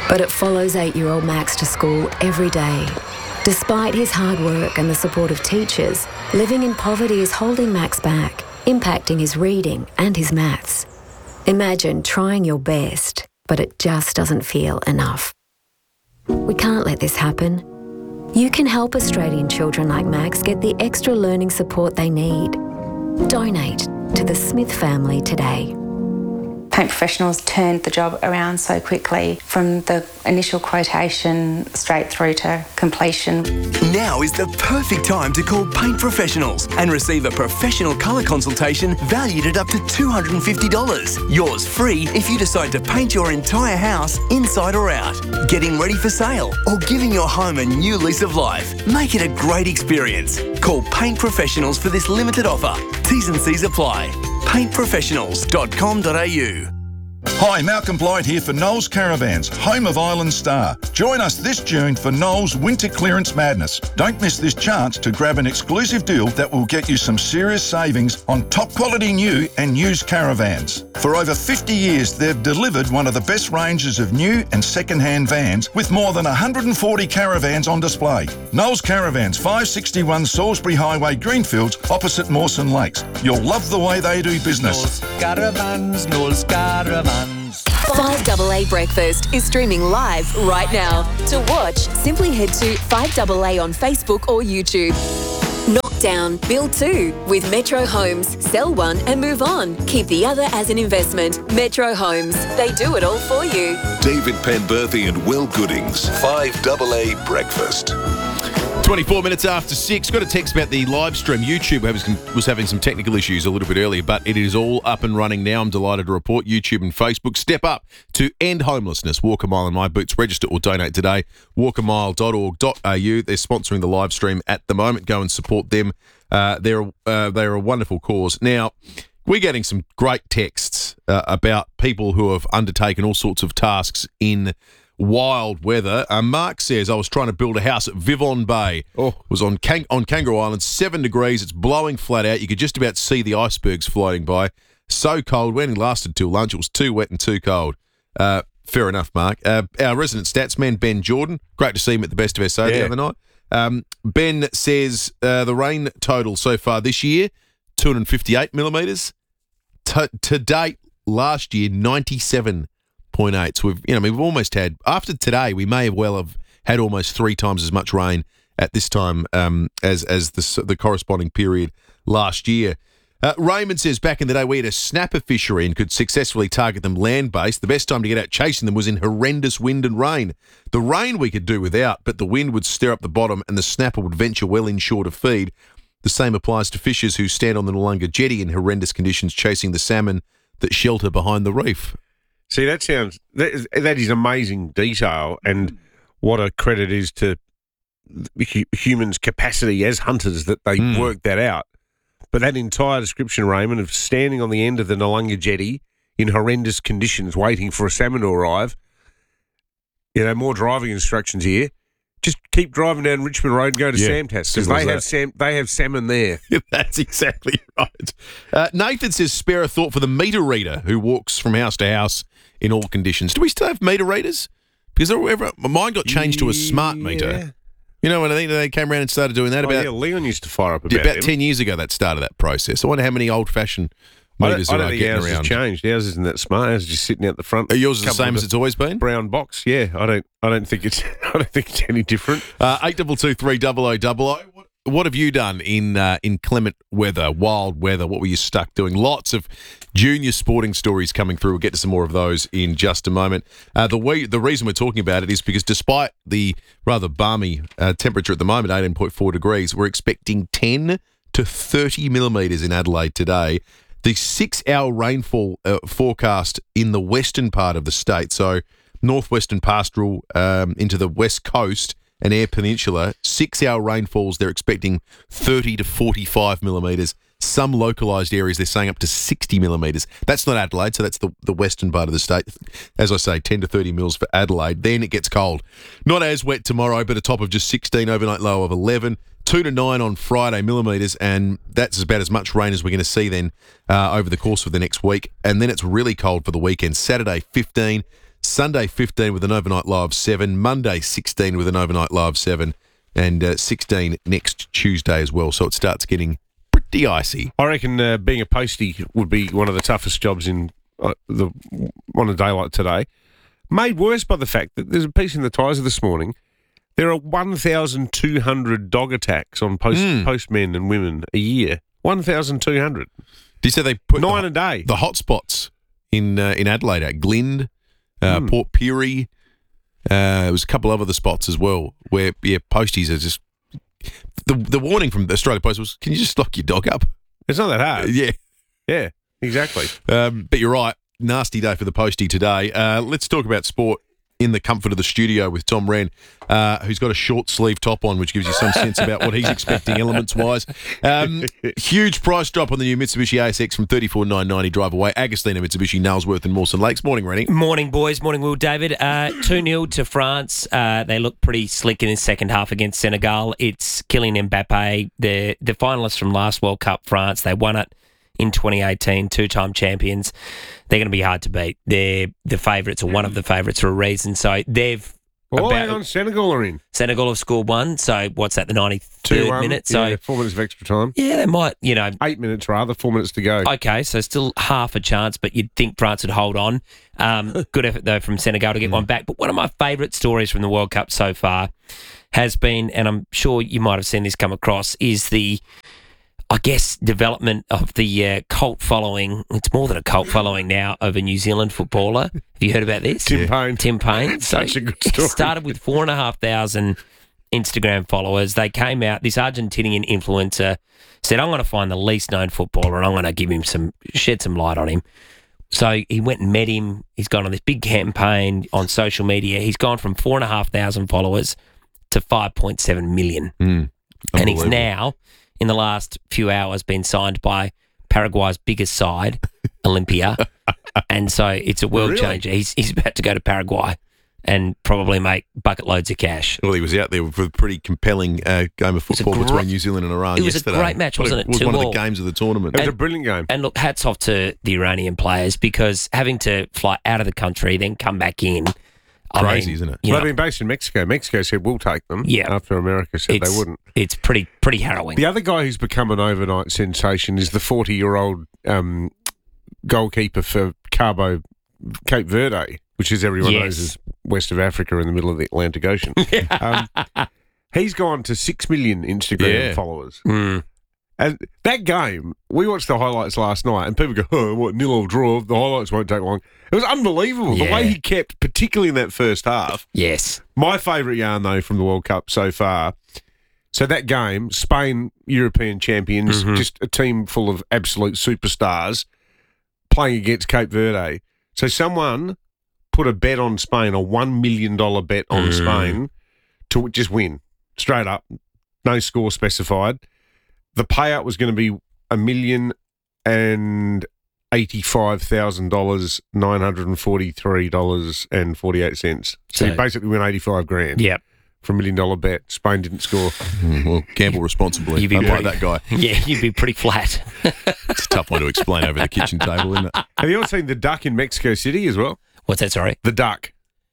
But it follows eight-year-old Max to school every day. Despite his hard work and the support of teachers, living in poverty is holding Max back, impacting his reading and his maths. Imagine trying your best, but it just doesn't feel enough. We can't let this happen. You can help Australian children like Max get the extra learning support they need. Donate to the Smith family today. Paint Professionals turned the job around so quickly from the initial quotation straight through to completion. Now is the perfect time to call Paint Professionals and receive a professional colour consultation valued at up to two hundred fifty dollars. Yours free if you decide to paint your entire house inside or out, getting ready for sale or giving your home a new lease of life. Make it a great experience. Call Paint Professionals for this limited offer. T's and C's apply. paint professionals dot com dot a u. Hi, Malcolm Blight here for Knowles Caravans, home of Island Star. Join us this June for Knowles Winter Clearance Madness. Don't miss this chance to grab an exclusive deal that will get you some serious savings on top quality new and used caravans. For over fifty years, they've delivered one of the best ranges of new and second-hand vans with more than one hundred forty caravans on display. Knowles Caravans, five sixty-one Salisbury Highway, Greenfields, opposite Mawson Lakes. You'll love the way they do business. Knowles Caravans, Knowles Caravans. five A A Breakfast is streaming live right now. To watch, simply head to five A A on Facebook or YouTube. Knock down, build two with Metro Homes. Sell one and move on. Keep the other as an investment. Metro Homes. They do it all for you. David Penberthy and Will Goodings. five A A Breakfast. twenty-four minutes after six. Got a text about the live stream. YouTube was, was having some technical issues a little bit earlier, but it is all up and running now. I'm delighted to report YouTube and Facebook. Step up to end homelessness. Walk a mile in my boots. Register or donate today. walk a mile dot org dot a u. They're sponsoring the live stream at the moment. Go and support them. Uh, they're, uh, they're a wonderful cause. Now, we're getting some great texts uh, about people who have undertaken all sorts of tasks in wild weather. Uh, Mark says, I was trying to build a house at Vivon Bay. Oh. It was on Kang- on Kangaroo Island, seven degrees. It's blowing flat out. You could just about see the icebergs floating by. So cold. We only lasted till lunch. It was too wet and too cold. Uh, fair enough, Mark. Uh, our resident stats man, Ben Jordan. Great to see him at the Best of S A yeah. the other night. Um, Ben says uh, the rain total so far this year, two hundred fifty-eight millimetres. To, to date, last year, ninety-seven point eight. So we've, you know, we've almost had, after today, we may well have had almost three times as much rain at this time um, as as the, the corresponding period last year. Uh, Raymond says, back in the day, we had a snapper fishery and could successfully target them land-based. The best time to get out chasing them was in horrendous wind and rain. The rain we could do without, but the wind would stir up the bottom and the snapper would venture well inshore to feed. The same applies to fishers who stand on the Noongar jetty in horrendous conditions chasing the salmon that shelter behind the reef. See, that sounds, that is, that is amazing detail, and what a credit is to humans' capacity as hunters that they mm. work that out. But that entire description, Raymond, of standing on the end of the Noongar jetty in horrendous conditions waiting for a salmon to arrive, you know, more driving instructions here. Just keep driving down Richmond Road and go to yeah, Samtas, because they have sam- they have salmon there. That's exactly right. Uh, Nathan says, spare a thought for the meter reader who walks from house to house in all conditions. Do we still have meter readers? Because mine got changed to a smart meter. Yeah. You know, when I think they came around and started doing that oh, about... yeah, Leon used to fire up about yeah, About them. ten years ago that started that process. I wonder how many old-fashioned meters I don't, are I don't getting think ours around. has changed. Ours isn't that smart. Ours is just sitting out the front. Are yours the same as it's always been? Brown box. Yeah, I don't. I don't think it's. I don't think it's any different. Uh, eight double two three double o double o. What, what have you done in uh, in clement weather, wild weather? What were you stuck doing? Lots of junior sporting stories coming through. We'll get to some more of those in just a moment. Uh, the way the reason we're talking about it is because despite the rather balmy uh, temperature at the moment, eighteen point four degrees, we're expecting ten to thirty millimetres in Adelaide today. The six-hour rainfall uh, forecast in the western part of the state, so northwestern pastoral um, into the west coast and Eyre Peninsula, six-hour rainfalls, they're expecting thirty to forty-five millimetres. Some localised areas, they're saying up to sixty millimetres. That's not Adelaide, so that's the, the western part of the state. As I say, ten to thirty mils for Adelaide. Then it gets cold. Not as wet tomorrow, but a top of just sixteen, overnight low of eleven. Two to nine on Friday millimetres, and that's about as much rain as we're going to see then uh, over the course of the next week. And then it's really cold for the weekend. Saturday, fifteen. Sunday fifteen with an overnight low of seven. Monday sixteen with an overnight low of seven. And uh, sixteen next Tuesday as well. So it starts getting pretty icy. I reckon uh, being a postie would be one of the toughest jobs in uh, the on a day like today. Made worse by the fact that there's a piece in the Tiser this morning. There are one thousand two hundred dog attacks on post, mm. postmen and women a year. one thousand two hundred. Did you say they put Nine the, a day. The hotspots in uh, in Adelaide at Glynde, uh, mm. Port Pirie. Uh, there was a couple of other spots as well where, yeah, posties are just... The the warning from the Australia Post was, can you just lock your dog up? It's not that hard. Uh, yeah. Yeah, exactly. Um, but you're right. Nasty day for the postie today. Uh, let's talk about sport in the comfort of the studio with Tom Wren, uh, who's got a short sleeve top on, which gives you some sense about what he's expecting elements-wise. Um, huge price drop on the new Mitsubishi A S X from thirty-four thousand nine hundred ninety drive away. Agostina, Mitsubishi, Nailsworth and Mawson Lakes. Morning, Rennie. Morning, boys. Morning, Will David. Uh, two nil to France. Uh, they look pretty slick in the second half against Senegal. It's Kylian Mbappe, the, the finalists from last World Cup, France. They won it in twenty eighteen, two-time champions. They're going to be hard to beat. They're the favourites, or one of the favourites, for a reason. So they've... Oh, about, hang on, Senegal are in. Senegal have scored one. So what's that, the ninety-third minute? So yeah, four minutes of extra time. Yeah, they might, you know... Eight minutes, rather. Four minutes to go. Okay, so still half a chance, but you'd think France would hold on. Um, good effort, though, from Senegal to get one back. But one of my favourite stories from the World Cup so far has been, and I'm sure you might have seen this come across, is the... I guess, development of the uh, cult following. It's more than a cult following now of a New Zealand footballer. Have you heard about this? Tim Payne. Tim Payne. So Such a good story. It started with four and a half thousand Instagram followers. They came out, this Argentinian influencer said, I'm going to find the least known footballer and I'm going to give him some, shed some light on him. So he went and met him. He's gone on this big campaign on social media. He's gone from four and a half thousand followers to five point seven million. Mm, and he's now... in the last few hours, been signed by Paraguay's biggest side, Olympia. And so it's a world Really? changer. He's he's about to go to Paraguay and probably make bucket loads of cash. Well, he was out there with a pretty compelling uh, game of football gr- between New Zealand and Iran It was yesterday. a great match, wasn't it? It was Two one of all. the games of the tournament. It was a brilliant game. And look, hats off to the Iranian players, because having to fly out of the country, then come back in. I Crazy, mean, isn't it? you Well, know, they've been based in Mexico. Mexico said we'll take them. Yeah. After America said it's, they wouldn't. It's pretty pretty harrowing. The other guy who's become an overnight sensation is the forty-year-old um, goalkeeper for Cabo Cape Verde, which, as everyone Yes. knows, is west of Africa in the middle of the Atlantic Ocean. um, he's gone to six million Instagram Yeah. followers. Mm. And that game, we watched the highlights last night, and people go, oh, what, nil or draw? The highlights won't take long. It was unbelievable. Yeah. The way he kept, particularly in that first half. Yes. My favourite yarn, though, from the World Cup so far. So that game, Spain, European champions, Mhm. just a team full of absolute superstars playing against Cape Verde. So someone put a bet on Spain, a one million dollars bet on Mm. Spain to just win, straight up, no score specified. The payout was going to be a million and eighty-five thousand dollars, nine hundred and forty-three dollars and forty-eight cents. So, So- you basically win eighty-five grand. Yep. For a million dollar bet. Spain didn't score. Mm, well, gamble responsibly. You'd be Unlike pretty- that guy. Yeah, you'd be pretty flat. It's a tough one to explain over the kitchen table, isn't it? Have you ever seen the duck in Mexico City as well? What's that, sorry? The duck.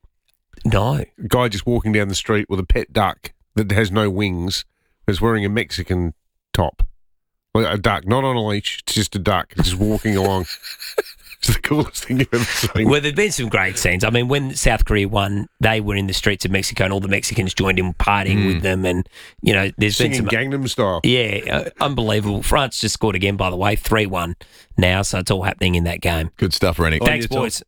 No. A guy just walking down the street with a pet duck that has no wings, is wearing a Mexican top. Like a duck, not on a leash, it's just a duck, just walking along. It's the coolest thing you've ever seen. Well, there've been some great scenes. I mean, when South Korea won, they were in the streets of Mexico and all the Mexicans joined in partying Mm. with them. And, you know, there's Singing been some... Gangnam Style. Yeah, uh, unbelievable. France just scored again, by the way, three one now, so it's all happening in that game. Good stuff, Rennie. Thanks, On your boys.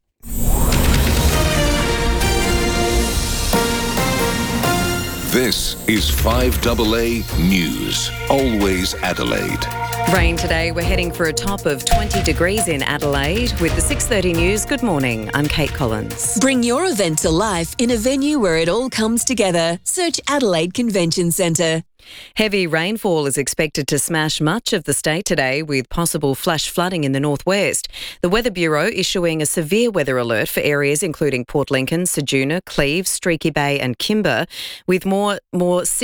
This is five double A News. Always Adelaide. Rain today. We're heading for a top of twenty degrees in Adelaide. With the six thirty news, good morning. I'm Kate Collins. Bring your event to life in a venue where it all comes together. Search Adelaide Convention Centre. Heavy rainfall is expected to smash much of the state today, with possible flash flooding in the northwest. The Weather Bureau issuing a severe weather alert for areas including Port Lincoln, Ceduna, Cleves, Streaky Bay and Kimber, with more, more six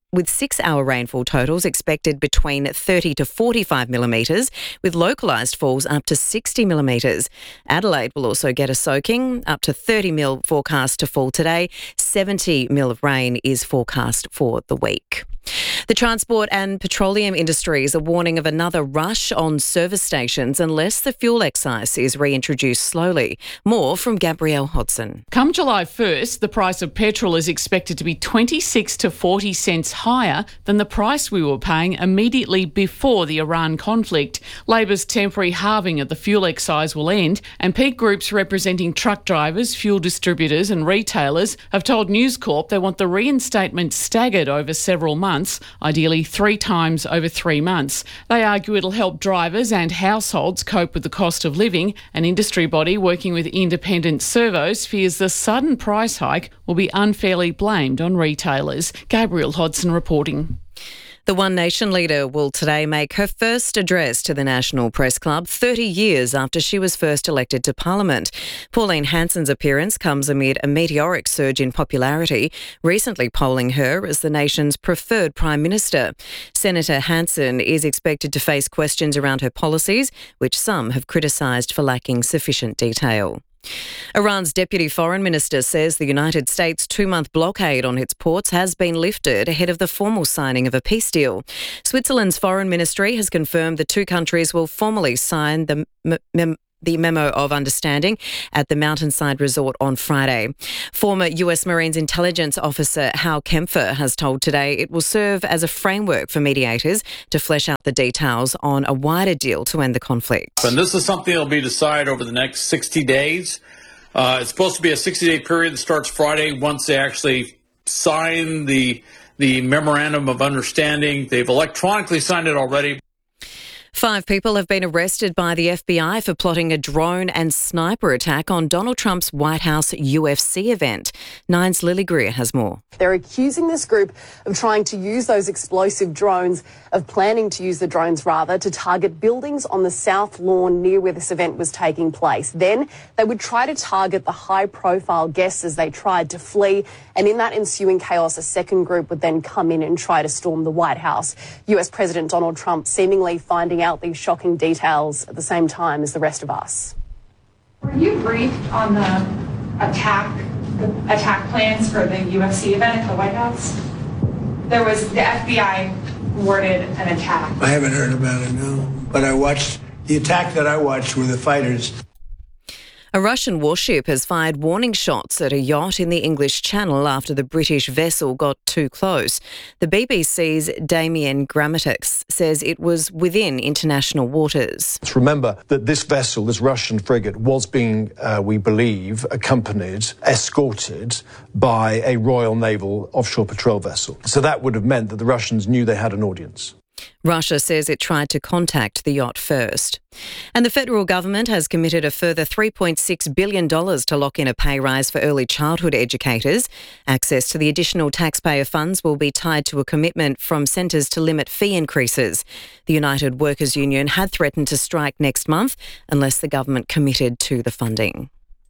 with six-hour rainfall totals expected between thirty to forty-five millimetres, with localised falls up to sixty millimetres. Adelaide will also get a soaking, up to thirty mil forecast to fall today. seventy mil of rain is forecast for the week. The transport and petroleum industries are warning of another rush on service stations unless the fuel excise is reintroduced slowly. More from Gabrielle Hodson. Come July first, the price of petrol is expected to be twenty-six to forty cents higher than the price we were paying immediately before the Iran conflict. Labor's temporary halving of the fuel excise will end, and peak groups representing truck drivers, fuel distributors and retailers have told News Corp they want the reinstatement staggered over several months, ideally three times over three months. They argue it'll help drivers and households cope with the cost of living. An industry body working with independent servos fears the sudden price hike will be unfairly blamed on retailers. Gabrielle Hodson reporting. The One Nation leader will today make her first address to the National Press Club thirty years after she was first elected to Parliament. Pauline Hanson's appearance comes amid a meteoric surge in popularity, recently polling her as the nation's preferred Prime Minister. Senator Hanson is expected to face questions around her policies, which some have criticised for lacking sufficient detail. Iran's Deputy Foreign Minister says the United States' two-month blockade on its ports has been lifted ahead of the formal signing of a peace deal. Switzerland's Foreign Ministry has confirmed the two countries will formally sign the m- mem- the Memo of Understanding at the Mountainside Resort on Friday. Former U S Marines Intelligence Officer Hal Kempfer has told Today it will serve as a framework for mediators to flesh out the details on a wider deal to end the conflict. And this is something that will be decided over the next sixty days. Uh, it's supposed to be a sixty-day period that starts Friday once they actually sign the, the Memorandum of Understanding. They've electronically signed it already. Five people have been arrested by the F B I for plotting a drone and sniper attack on Donald Trump's White House U F C event. Nine's Lily Greer has more. They're accusing this group of trying to use those explosive drones, of planning to use the drones rather, to target buildings on the South Lawn near where this event was taking place. Then they would try to target the high-profile guests as they tried to flee. And in that ensuing chaos, a second group would then come in and try to storm the White House. U S President Donald Trump seemingly finding out these shocking details at the same time as the rest of us. Were you briefed on the attack, the attack plans for the U F C event at the White House? There was, the F B I worded an attack. I haven't heard about it, no. But I watched, the attack that I watched were the fighters. A Russian warship has fired warning shots at a yacht in the English Channel after the British vessel got too close. The B B C's Damien Grammaticus says it was within international waters. Remember that this vessel, this Russian frigate, was being, uh, we believe, accompanied, escorted by a Royal Naval offshore patrol vessel. So that would have meant that the Russians knew they had an audience. Russia says it tried to contact the yacht first. And the federal government has committed a further three point six billion dollars to lock in a pay rise for early childhood educators. Access to the additional taxpayer funds will be tied to a commitment from centres to limit fee increases. The United Workers Union had threatened to strike next month unless the government committed to the funding.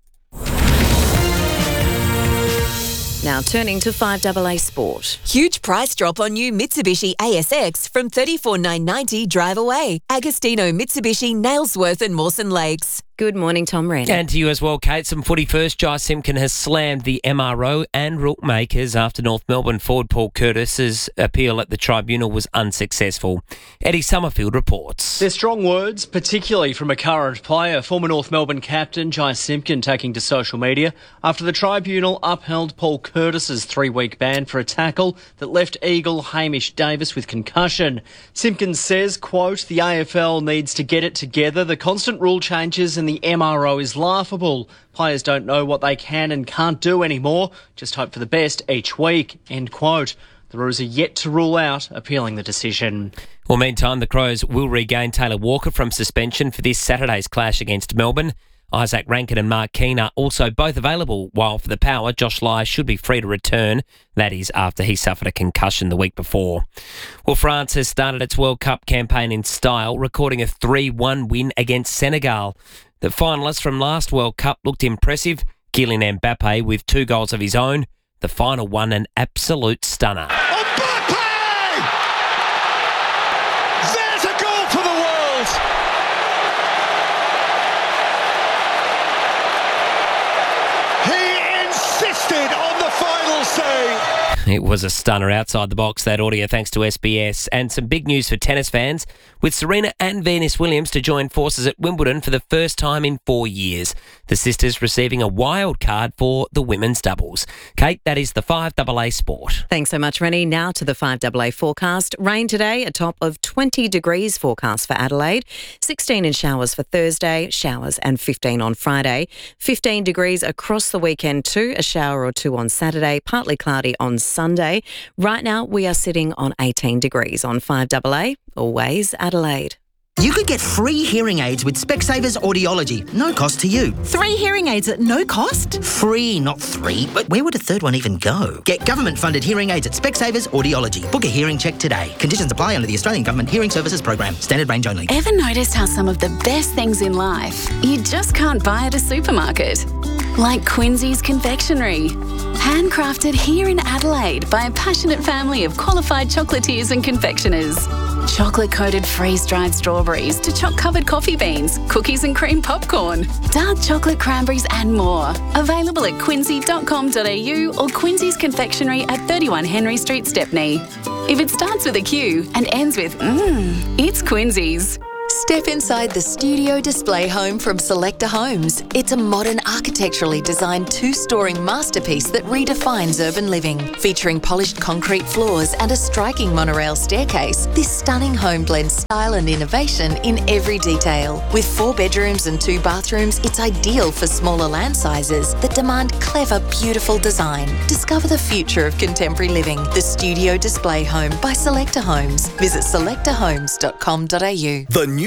Now turning to five A A Sport. Huge price drop on new Mitsubishi A S X from thirty-four thousand nine hundred ninety dollars drive away. Agostino Mitsubishi, Nailsworth and Mawson Lakes. Good morning, Tom Wren. And to you as well, Kate. Some footy first. Jai Simpkin has slammed the M R O and Rook makers after North Melbourne forward Paul Curtis's appeal at the tribunal was unsuccessful. Eddie Summerfield reports. They're strong words, particularly from a current player, former North Melbourne captain Jai Simpkin, taking to social media after the tribunal upheld Paul Curtis's three-week ban for a tackle that left Eagle Hamish Davis with concussion. Simpkin says, quote, the A F L needs to get it together. The constant rule changes and the M R O is laughable. Players don't know what they can and can't do anymore. Just hope for the best each week, end quote. The Roos are yet to rule out appealing the decision. Well, meantime, the Crows will regain Taylor Walker from suspension for this Saturday's clash against Melbourne. Isaac Rankin and Mark Keane are also both available, while for the Power, Josh Lye should be free to return. That is after he suffered a concussion the week before. Well, France has started its World Cup campaign in style, recording a three one win against Senegal. The finalists from last World Cup looked impressive. Kylian Mbappe with two goals of his own. The final one an absolute stunner. Mbappe! It was a stunner outside the box, that audio, thanks to S B S. And some big news for tennis fans, with Serena and Venus Williams to join forces at Wimbledon for the first time in four years. The sisters receiving a wild card for the women's doubles. Kate, that is the five double A Sport. Thanks so much, Rennie. Now to the five double A forecast. Rain today, a top of twenty degrees forecast for Adelaide. sixteen in showers for Thursday, showers and fifteen on Friday. fifteen degrees across the weekend too, a shower or two on Saturday, partly cloudy on Sunday. Right now we are sitting on eighteen degrees on five double A, always Adelaide. You could get free hearing aids with Specsavers Audiology. No cost to you. Three hearing aids at no cost? Free, not three. But where would a third one even go? Get government-funded hearing aids at Specsavers Audiology. Book a hearing check today. Conditions apply under the Australian Government Hearing Services Program. Standard range only. Ever noticed how some of the best things in life you just can't buy at a supermarket? Like Quincy's Confectionery. Handcrafted here in Adelaide by a passionate family of qualified chocolatiers and confectioners. Chocolate-coated freeze-dried strawberries to choc-covered coffee beans, cookies and cream popcorn, dark chocolate cranberries and more. Available at quincy dot com dot a u or Quincy's Confectionery at thirty-one Henry Street, Stepney. If it starts with a Q and ends with mmm, it's Quincy's. Step inside the studio display home from Selecta Homes. It's a modern, architecturally designed two-storey masterpiece that redefines urban living. Featuring polished concrete floors and a striking monorail staircase, this stunning home blends style and innovation in every detail. With four bedrooms and two bathrooms, it's ideal for smaller land sizes that demand clever, beautiful design. Discover the future of contemporary living. The Studio Display Home by Selecta Homes. Visit selecta homes dot com dot a u. The new